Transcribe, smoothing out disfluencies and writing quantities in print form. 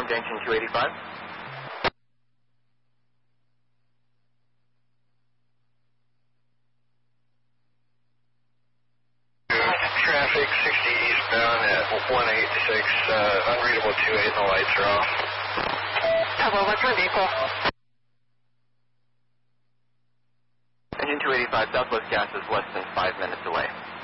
to engine 285. Traffic 60 eastbound at 186, unreadable 28 and the lights are off. Hello, what's my vehicle? Engine 285, Southwest gas is less than 5 minutes away.